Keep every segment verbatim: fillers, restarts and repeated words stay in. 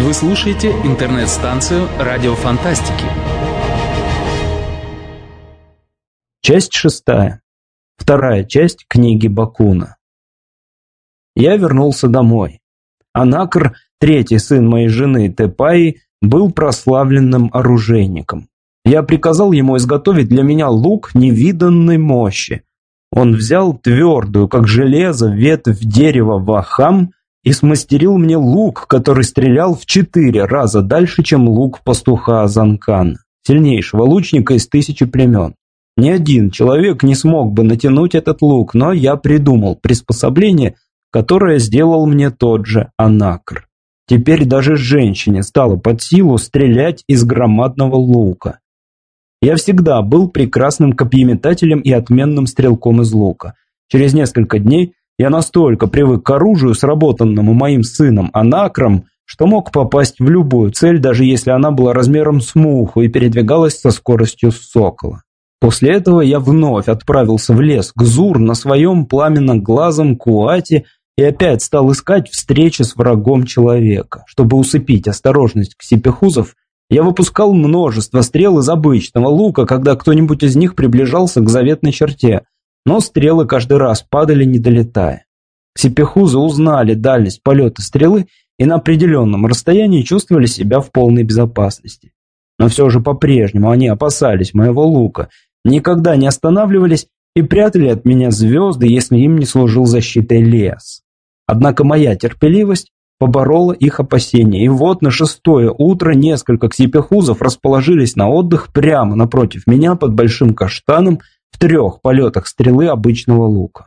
Вы слушаете интернет-станцию «Радио Фантастики». Часть шестая. Вторая часть книги Бакуна. Я вернулся домой. Анакр, третий сын моей жены Тепаи, был прославленным оружейником. Я приказал ему изготовить для меня лук невиданной мощи. Он взял твердую, как железо, ветвь дерева вахам и смастерил мне лук, который стрелял в четыре раза дальше, чем лук пастуха Азанкана, сильнейшего лучника из тысячи племен. Ни один человек не смог бы натянуть этот лук, но я придумал приспособление, которое сделал мне тот же Анакр. Теперь даже женщине стало под силу стрелять из громадного лука. Я всегда был прекрасным копьеметателем и отменным стрелком из лука. Через несколько дней я настолько привык к оружию, сработанному моим сыном Анакром, что мог попасть в любую цель, даже если она была размером с муху и передвигалась со скоростью сокола. После этого я вновь отправился в лес к Зур на своем пламенно-глазом куате и опять стал искать встречи с врагом человека. Чтобы усыпить осторожность ксипехузов, я выпускал множество стрел из обычного лука, когда кто-нибудь из них приближался к заветной черте, но стрелы каждый раз падали, не долетая. Ксипехузы узнали дальность полета стрелы и на определенном расстоянии чувствовали себя в полной безопасности. Но все же по-прежнему они опасались моего лука, никогда не останавливались и прятали от меня звезды, если им не служил защитой лес. Однако моя терпеливость поборола их опасения, и вот на шестое утро несколько ксипехузов расположились на отдых прямо напротив меня под большим каштаном в трех полетах стрелы обычного лука.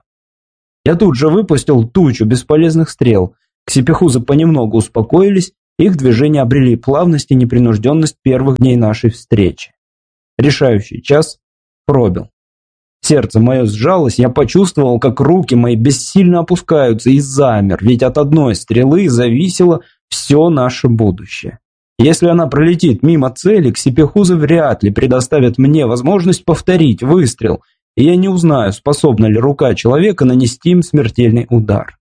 Я тут же выпустил тучу бесполезных стрел. Ксипехузы понемногу успокоились, их движения обрели плавность и непринужденность первых дней нашей встречи. Решающий час пробил. Сердце мое сжалось, я почувствовал, как руки мои бессильно опускаются и замер, ведь от одной стрелы зависело все наше будущее. Если она пролетит мимо цели, ксипехузы вряд ли предоставят мне возможность повторить выстрел, и я не узнаю, способна ли рука человека нанести им смертельный удар.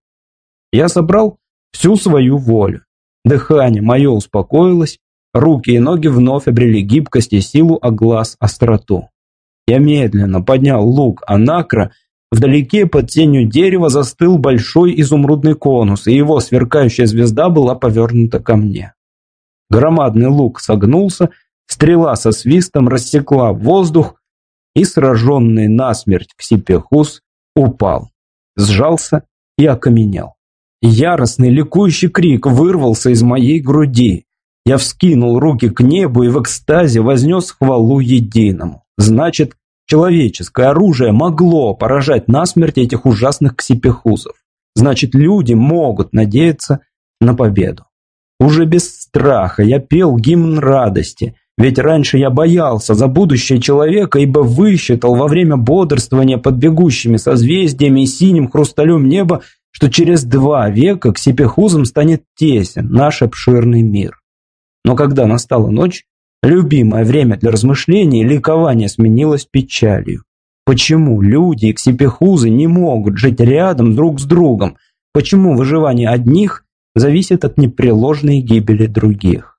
Я собрал всю свою волю. Дыхание мое успокоилось, руки и ноги вновь обрели гибкость и силу, а глаз – остроту. Я медленно поднял лук Анакра. Вдалеке под тенью дерева застыл большой изумрудный конус, и его сверкающая звезда была повернута ко мне. Громадный лук согнулся, стрела со свистом рассекла воздух, и сраженный насмерть ксипехуз упал, сжался и окаменел. Яростный ликующий крик вырвался из моей груди. Я вскинул руки к небу и в экстазе вознес хвалу единому. Значит, человеческое оружие могло поражать насмерть этих ужасных ксипехузов. Значит, люди могут надеяться на победу. Уже без страха я пел гимн радости, ведь раньше я боялся за будущее человека, ибо высчитал во время бодрствования под бегущими созвездиями и синим хрусталем неба, что через два века ксипехузам станет тесен наш обширный мир. Но когда настала ночь, любимое время для размышлений и ликования сменилось печалью. Почему люди и ксипехузы не могут жить рядом друг с другом? Почему выживание одних зависит от непреложной гибели других?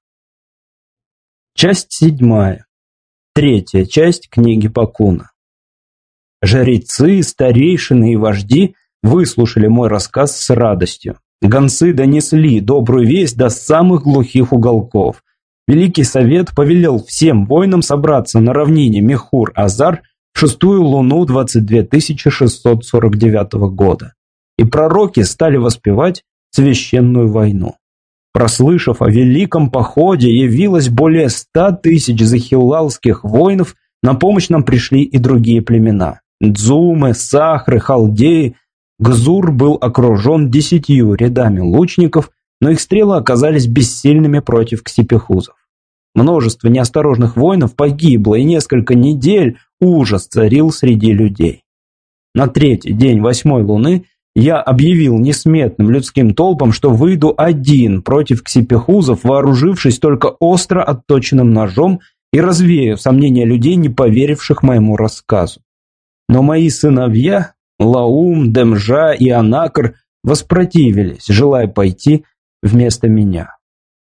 Часть седьмая. Третья часть книги Бакуна. Жрецы, старейшины и вожди выслушали мой рассказ с радостью. Гонцы донесли добрую весть до самых глухих уголков. Великий совет повелел всем воинам собраться на равнине Мехур-Азар в шестую луну двадцать две тысячи шестьсот сорок девятого года. И пророки стали воспевать священную войну. Прослышав о великом походе, явилось более ста тысяч захиллалских воинов, на помощь нам пришли и другие племена. Дзумы, Сахры, Халдеи. Гзур был окружен десятью рядами лучников, но их стрелы оказались бессильными против ксипехузов. Множество неосторожных воинов погибло, и несколько недель ужас царил среди людей. На третий день восьмой луны я объявил несметным людским толпам, что выйду один против ксипехузов, вооружившись только остро отточенным ножом и развеяв сомнения людей, не поверивших моему рассказу. Но мои сыновья, Лаум, Демжа и Анакр, воспротивились, желая пойти вместо меня.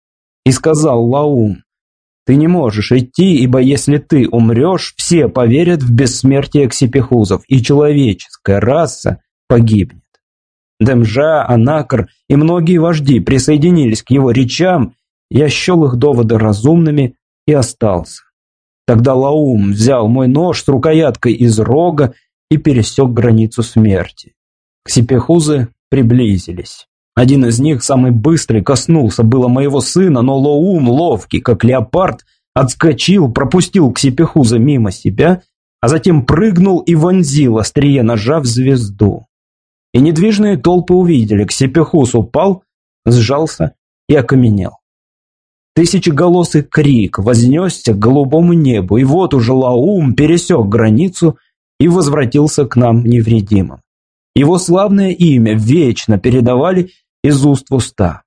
И сказал Лаум: «Ты не можешь идти, ибо если ты умрешь, все поверят в бессмертие ксипехузов, и человеческая раса погибнет». Демжа, Анакр и многие вожди присоединились к его речам, я счел их доводы разумными и остался. Тогда Лаум взял мой нож с рукояткой из рога и пересек границу смерти. Ксипехузы приблизились. Один из них, самый быстрый, коснулся было моего сына, но Лаум, ловкий, как леопард, отскочил, пропустил Ксипехуза мимо себя, а затем прыгнул и вонзил острие ножа в звезду. И недвижные толпы увидели, Ксипехуз упал, сжался и окаменел. Тысячеголосый крик вознесся к голубому небу, и вот уже Лаум пересек границу и возвратился к нам невредимым. Его славное имя вечно передавали из уст в уста.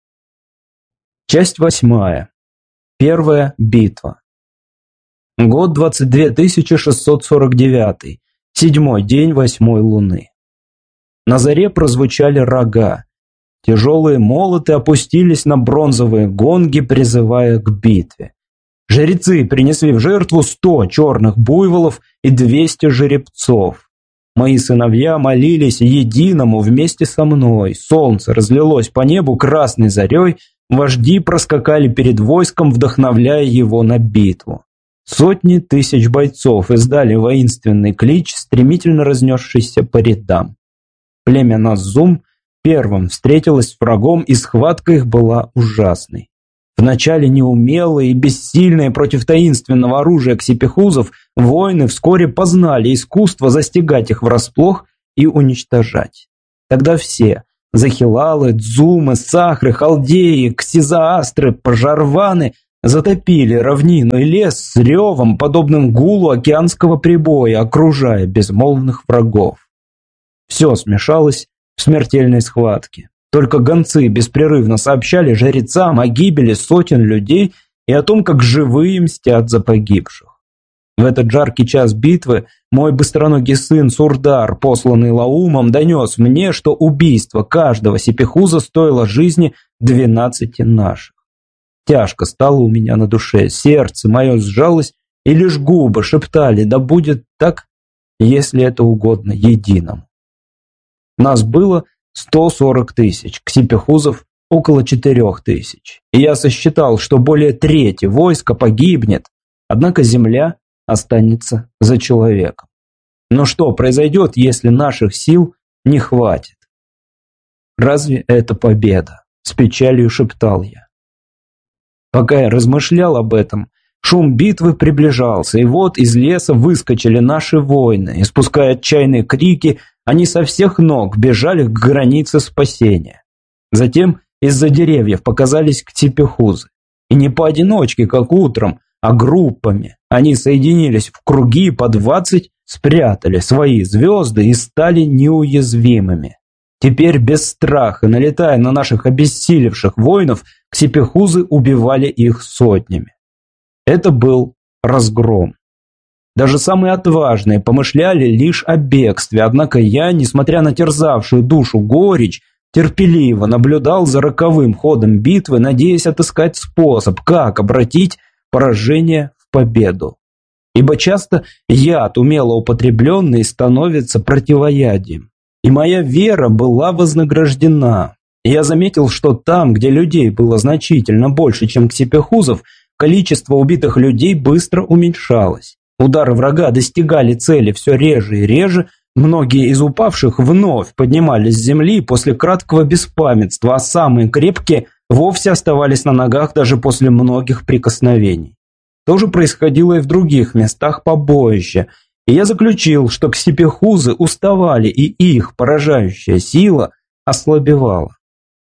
Часть восьмая. Первая битва. Год двадцать две тысячи шестьсот сорок девятый. Седьмой день восьмой луны. На заре прозвучали рога. Тяжелые молоты опустились на бронзовые гонги, призывая к битве. Жрецы принесли в жертву сто черных буйволов и двести жеребцов. Мои сыновья молились единому вместе со мной. Солнце разлилось по небу красной зарей, вожди проскакали перед войском, вдохновляя его на битву. Сотни тысяч бойцов издали воинственный клич, стремительно разнесшийся по рядам. Племя Назум первым встретилось с врагом, и схватка их была ужасной. Вначале неумелые и бессильные против таинственного оружия ксипехузов, воины вскоре познали искусство застигать их врасплох и уничтожать. Тогда все – захилалы, дзумы, сахры, халдеи, ксизаастры, пожарваны – затопили равнину и лес с ревом, подобным гулу океанского прибоя, окружая безмолвных врагов. Все смешалось в смертельной схватке. Только гонцы беспрерывно сообщали жрецам о гибели сотен людей и о том, как живые мстят за погибших. В этот жаркий час битвы мой быстроногий сын Сурдар, посланный Лаумом, донес мне, что убийство каждого сипехуза стоило жизни двенадцати наших. Тяжко стало у меня на душе, сердце мое сжалось, и лишь губы шептали: да будет так, если это угодно единому. Нас было сто сорок тысяч, ксипехузов около четырех тысяч. И я сосчитал, что более трети войска погибнет, однако земля останется за человеком. Но что произойдет, если наших сил не хватит? Разве это победа? С печалью шептал я. Пока я размышлял об этом, шум битвы приближался, и вот из леса выскочили наши воины, испуская отчаянные крики, они со всех ног бежали к границе спасения. Затем из-за деревьев показались ксипехузы. И не поодиночке, как утром, а группами. Они соединились в круги по двадцать, спрятали свои звезды и стали неуязвимыми. Теперь без страха, налетая на наших обессилевших воинов, ксипехузы убивали их сотнями. Это был разгром. Даже самые отважные помышляли лишь о бегстве, однако я, несмотря на терзавшую душу горечь, терпеливо наблюдал за роковым ходом битвы, надеясь отыскать способ, как обратить поражение в победу. Ибо часто яд, умело употребленный, становится противоядием. И моя вера была вознаграждена. Я заметил, что там, где людей было значительно больше, чем ксипехузов, количество убитых людей быстро уменьшалось. Удары врага достигали цели все реже и реже, многие из упавших вновь поднимались с земли после краткого беспамятства, а самые крепкие вовсе оставались на ногах даже после многих прикосновений. То же происходило и в других местах побоища, и я заключил, что ксипехузы уставали, и их поражающая сила ослабевала.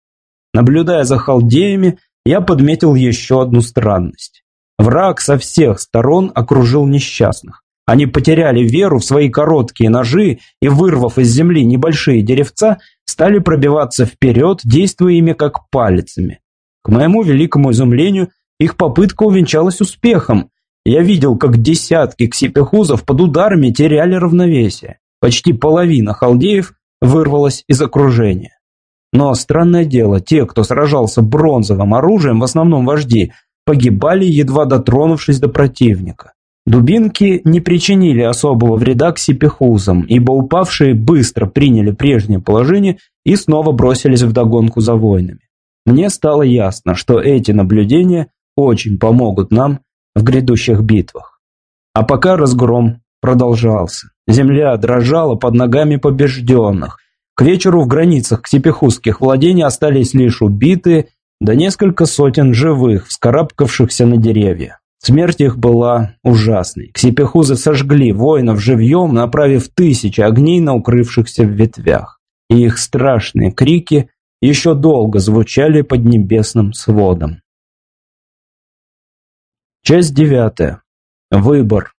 Наблюдая за халдеями, я подметил еще одну странность. Враг со всех сторон окружил несчастных. Они потеряли веру в свои короткие ножи и, вырвав из земли небольшие деревца, стали пробиваться вперед, действуя ими как палицами. К моему великому изумлению, их попытка увенчалась успехом. Я видел, как десятки ксипехузов под ударами теряли равновесие. Почти половина халдеев вырвалась из окружения. Но странное дело, те, кто сражался бронзовым оружием, в основном вожди, погибали, едва дотронувшись до противника. Дубинки не причинили особого вреда ксипехузам, ибо упавшие быстро приняли прежнее положение и снова бросились вдогонку за воинами. Мне стало ясно, что эти наблюдения очень помогут нам в грядущих битвах. А пока разгром продолжался. Земля дрожала под ногами побежденных. К вечеру в границах ксипехузских владений остались лишь убитые, да несколько сотен живых, вскарабкавшихся на деревья. Смерть их была ужасной. Ксипехузы сожгли воинов живьем, направив тысячи огней на укрывшихся в ветвях. И их страшные крики еще долго звучали под небесным сводом. Часть девятая. Выбор.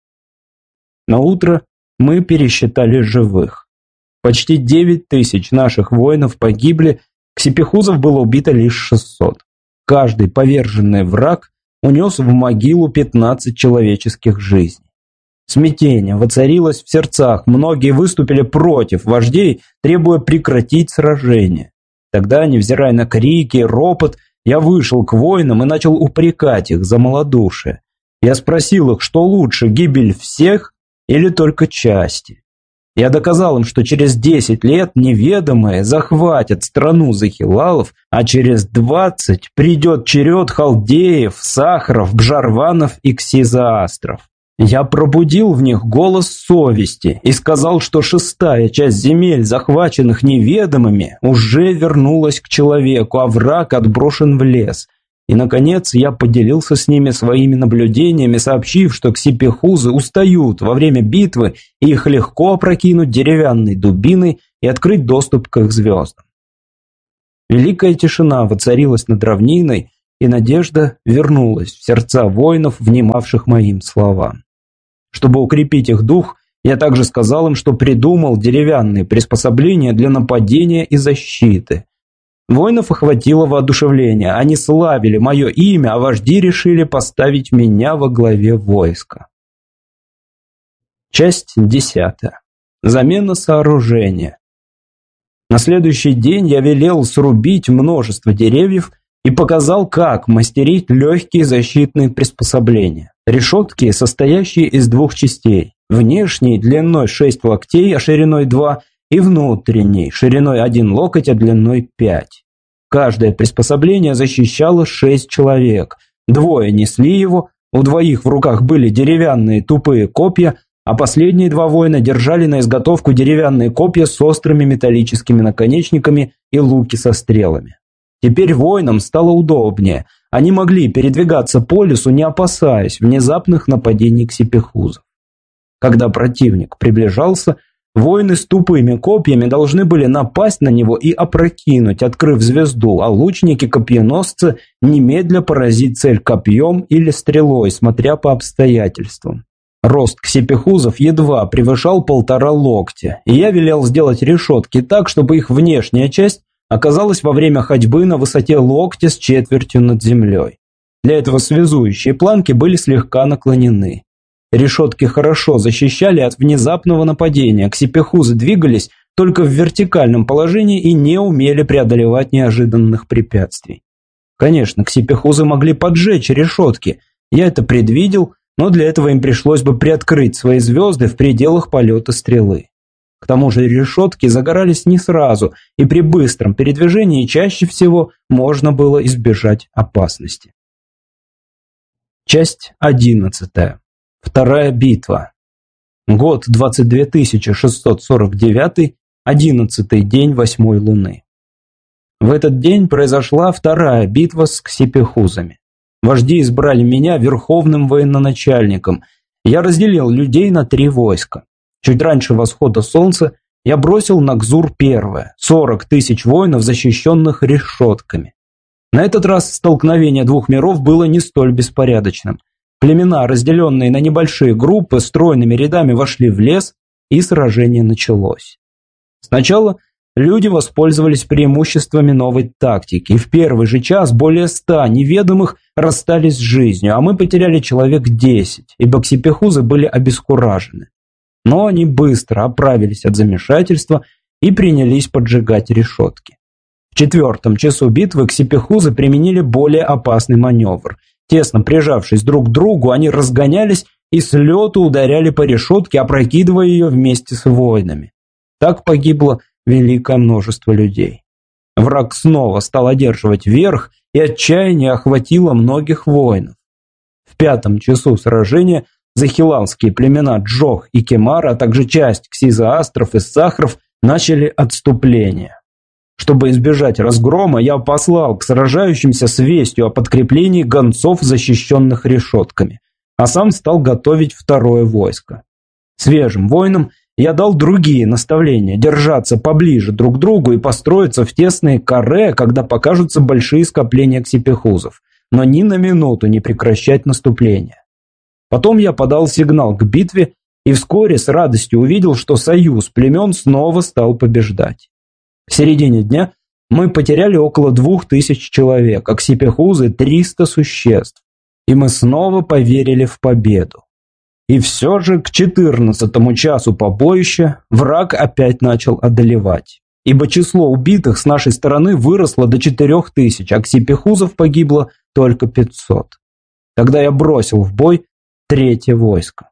На утро мы пересчитали живых. Почти девять тысяч наших воинов погибли, ксипехузов было убито лишь шестьсот. Каждый поверженный враг унес в могилу пятнадцать человеческих жизней. Смятение воцарилось в сердцах, многие выступили против вождей, требуя прекратить сражение. Тогда, невзирая на крики, ропот, я вышел к воинам и начал упрекать их за малодушие. Я спросил их, что лучше, гибель всех или только части. Я доказал им, что через десять лет неведомые захватят страну захилалов, а через двадцать придет черед халдеев, сахаров, бжарванов и ксизаастров. Я пробудил в них голос совести и сказал, что шестая часть земель, захваченных неведомыми, уже вернулась к человеку, а враг отброшен в лес. И, наконец, я поделился с ними своими наблюдениями, сообщив, что ксипехузы устают во время битвы, и их легко опрокинуть деревянной дубиной и открыть доступ к их звездам. Великая тишина воцарилась над равниной, и надежда вернулась в сердца воинов, внимавших моим словам. Чтобы укрепить их дух, я также сказал им, что придумал деревянные приспособления для нападения и защиты. Воинов охватило воодушевление, они славили мое имя, а вожди решили поставить меня во главе войска. Часть десятая. Замена сооружения. На следующий день я велел срубить множество деревьев и показал, как мастерить легкие защитные приспособления. Решетки, состоящие из двух частей. Внешней длиной шесть локтей, а шириной два, и внутренней, шириной один локоть, а длиной пять. Каждое приспособление защищало шесть человек. Двое несли его, у двоих в руках были деревянные тупые копья, а последние два воина держали на изготовку деревянные копья с острыми металлическими наконечниками и луки со стрелами. Теперь воинам стало удобнее. Они могли передвигаться по лесу, не опасаясь внезапных нападений ксипехузов. Когда противник приближался, воины с тупыми копьями должны были напасть на него и опрокинуть, открыв звезду, а лучники-копьеносцы немедля поразить цель копьем или стрелой, смотря по обстоятельствам. Рост ксипехузов едва превышал полтора локтя, и я велел сделать решетки так, чтобы их внешняя часть оказалась во время ходьбы на высоте локтя с четвертью над землей. Для этого связующие планки были слегка наклонены. Решетки хорошо защищали от внезапного нападения, ксипехузы двигались только в вертикальном положении и не умели преодолевать неожиданных препятствий. Конечно, ксипехузы могли поджечь решетки, я это предвидел, но для этого им пришлось бы приоткрыть свои звезды в пределах полета стрелы. К тому же решетки загорались не сразу, и при быстром передвижении чаще всего можно было избежать опасности. Часть одиннадцатая. Вторая битва. Год двадцать две тысячи шестьсот сорок девятый, одиннадцатый день восьмой луны. В этот день произошла вторая битва с ксипехузами. Вожди избрали меня верховным военачальником. Я разделил людей на три войска. Чуть раньше восхода солнца я бросил на Кзур первое, сорок тысяч воинов, защищенных решетками. На этот раз столкновение двух миров было не столь беспорядочным. Племена, разделенные на небольшие группы, стройными рядами вошли в лес, и сражение началось. Сначала люди воспользовались преимуществами новой тактики, и в первый же час более ста неведомых расстались с жизнью, а мы потеряли человек десять, ибо ксипехузы были обескуражены. Но они быстро оправились от замешательства и принялись поджигать решетки. В четвертом часу битвы ксипехузы применили более опасный маневр. Тесно прижавшись друг к другу, они разгонялись и с лету ударяли по решетке, опрокидывая ее вместе с воинами. Так погибло великое множество людей. Враг снова стал одерживать верх, и отчаяние охватило многих воинов. В пятом часу сражения захилалские племена Джох и Кемара, а также часть ксизоастров и сахров начали отступление. Чтобы избежать разгрома, я послал к сражающимся с вестью о подкреплении гонцов, защищенных решетками, а сам стал готовить второе войско. Свежим воинам я дал другие наставления: держаться поближе друг к другу и построиться в тесные каре, когда покажутся большие скопления ксипехузов, но ни на минуту не прекращать наступление. Потом я подал сигнал к битве и вскоре с радостью увидел, что союз племен снова стал побеждать. В середине дня мы потеряли около двух тысяч человек, а ксипехузы – триста существ, и мы снова поверили в победу. И все же к четырнадцатому часу побоища враг опять начал одолевать, ибо число убитых с нашей стороны выросло до четырех тысяч, а ксипехузов погибло только пятьсот. Тогда я бросил в бой третье войско.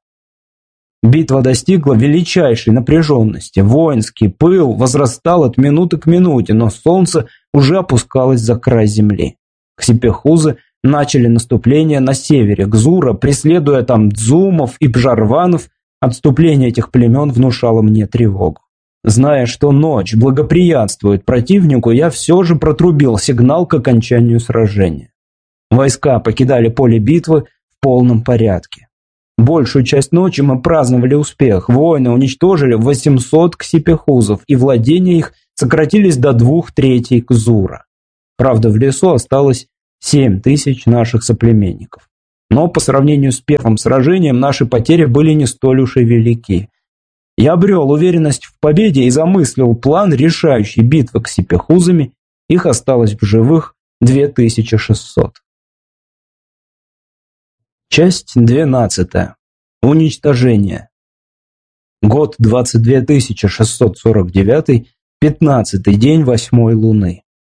Битва достигла величайшей напряженности. Воинский пыл возрастал от минуты к минуте, но солнце уже опускалось за край земли. Ксипехузы начали наступление на севере Гзура, преследуя там дзумов и бжарванов. Отступление этих племен внушало мне тревогу. Зная, что ночь благоприятствует противнику, я все же протрубил сигнал к окончанию сражения. Войска покидали поле битвы в полном порядке. Большую часть ночи мы праздновали успех. Воины уничтожили восемьсот ксипехузов, и владения их сократились до двух третей Гзура. Правда, в лесу осталось семь тысяч наших соплеменников. Но по сравнению с первым сражением наши потери были не столь уж и велики. Я обрел уверенность в победе и замыслил план решающей битвы с ксипехузами. Их осталось в живых две тысячи шестьсот. Часть двенадцатая. Уничтожение. Год двадцать две тысячи шестьсот сорок девятый, пятнадцатый день восьмой луны.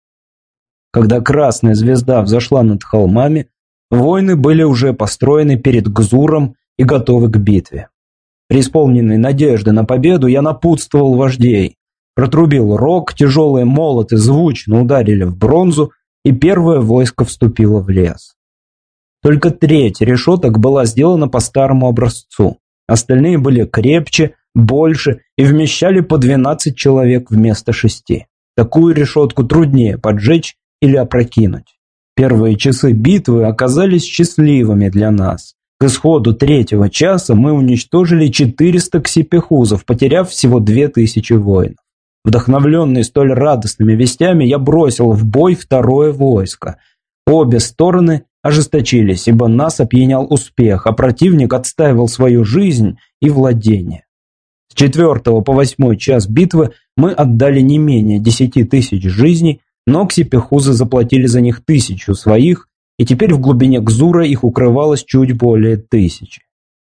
Когда красная звезда взошла над холмами, воины были уже построены перед Гзуром и готовы к битве. Преисполненный надежды на победу, я напутствовал вождей. Протрубил рог, тяжелые молоты звучно ударили в бронзу, и первое войско вступило в лес. Только треть решеток была сделана по старому образцу. Остальные были крепче, больше и вмещали по двенадцать человек вместо шести. Такую решетку труднее поджечь или опрокинуть. Первые часы битвы оказались счастливыми для нас. К исходу третьего часа мы уничтожили четыреста ксипехузов, потеряв всего две тысячи воинов. Вдохновленный столь радостными вестями, я бросил в бой второе войско. Обе стороны ожесточились, ибо нас опьянял успех, а противник отстаивал свою жизнь и владение. С четвертого по восьмой час битвы мы отдали не менее десяти тысяч жизней, но ксипехузы заплатили за них тысячу своих, и теперь в глубине Гзура их укрывалось чуть более тысячи.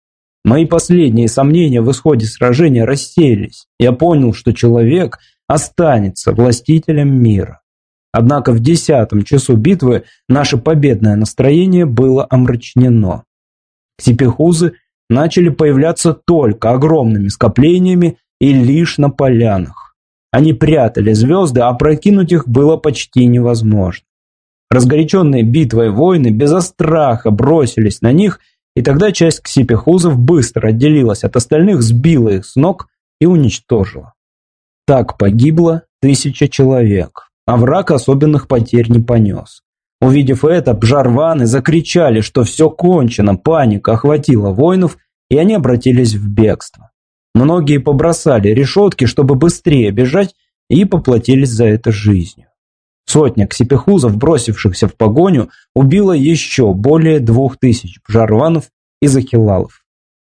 Мои последние сомнения в исходе сражения рассеялись. Я понял, что человек останется властителем мира. Однако в десятом часу битвы наше победное настроение было омрачнено. Ксипехузы начали появляться только огромными скоплениями и лишь на полянах. Они прятали звезды, а опрокинуть их было почти невозможно. Разгоряченные битвой воины безо страха бросились на них, и тогда часть ксипехузов быстро отделилась от остальных, сбила их с ног и уничтожила. Так погибло тысяча человек, а враг особенных потерь не понес. Увидев это, бжарваны закричали, что все кончено, паника охватила воинов, и они обратились в бегство. Многие побросали решетки, чтобы быстрее бежать, и поплатились за это жизнью. Сотня ксипехузов, бросившихся в погоню, убила еще более двух тысяч бжарванов и захилалов.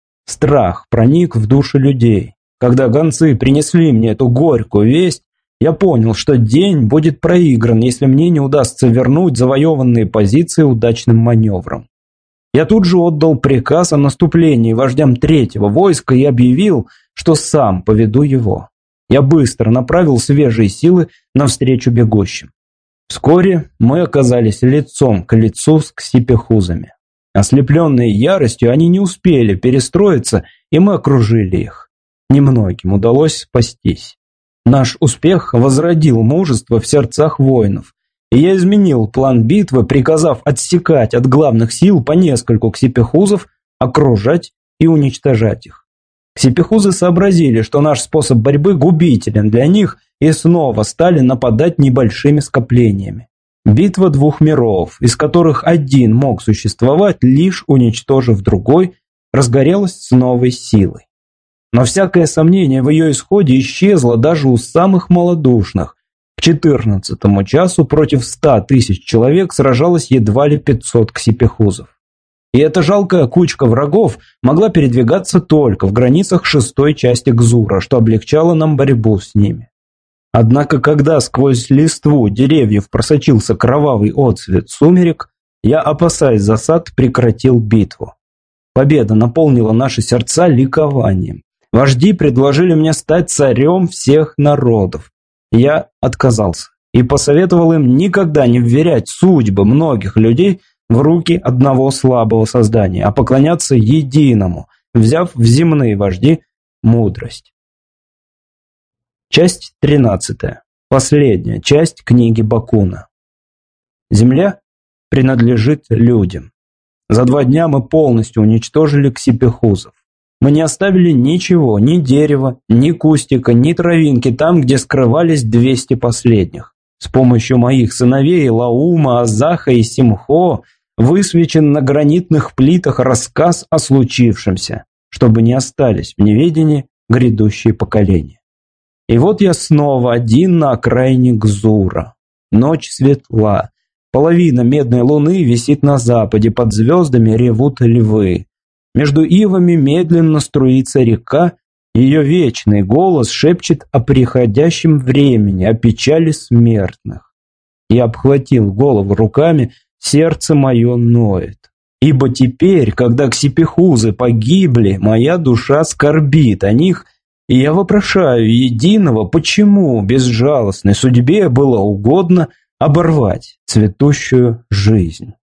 Страх проник в души людей. Когда гонцы принесли мне эту горькую весть, я понял, что день будет проигран, если мне не удастся вернуть завоеванные позиции удачным маневром. Я тут же отдал приказ о наступлении вождям третьего войска и объявил, что сам поведу его. Я быстро направил свежие силы навстречу бегущим. Вскоре мы оказались лицом к лицу с ксипехузами. Ослепленные яростью, они не успели перестроиться, и мы окружили их. Немногим удалось спастись. Наш успех возродил мужество в сердцах воинов, и я изменил план битвы, приказав отсекать от главных сил по нескольку ксипехузов, окружать и уничтожать их. Ксипехузы сообразили, что наш способ борьбы губителен для них, и снова стали нападать небольшими скоплениями. Битва двух миров, из которых один мог существовать, лишь уничтожив другой, разгорелась с новой силой. Но всякое сомнение в ее исходе исчезло даже у самых малодушных. К четырнадцатому часу против ста тысяч человек сражалось едва ли пятьсот ксипехузов. И эта жалкая кучка врагов могла передвигаться только в границах шестой части Гзура, что облегчало нам борьбу с ними. Однако, когда сквозь листву деревьев просочился кровавый отсвет сумерек, я, опасаясь засад, прекратил битву. Победа наполнила наши сердца ликованием. Вожди предложили мне стать царем всех народов. Я отказался и посоветовал им никогда не вверять судьбы многих людей в руки одного слабого создания, а поклоняться единому, взяв в земные вожди мудрость. Часть тринадцатая. Последняя часть книги Бакуна. Земля принадлежит людям. За два дня мы полностью уничтожили ксипехузов. Мы не оставили ничего, ни дерева, ни кустика, ни травинки там, где скрывались двести последних. С помощью моих сыновей Лаума, Азаха и Симхо высвечен на гранитных плитах рассказ о случившемся, чтобы не остались в неведении грядущие поколения. И вот я снова один на окраине Гзура. Ночь светла. Половина медной луны висит на западе, под звездами ревут львы. Между ивами медленно струится река, ее вечный голос шепчет о приходящем времени, о печали смертных. Я обхватил голову руками, сердце мое ноет. Ибо теперь, когда ксипехузы погибли, моя душа скорбит о них, и я вопрошаю единого, почему безжалостной судьбе было угодно оборвать цветущую жизнь.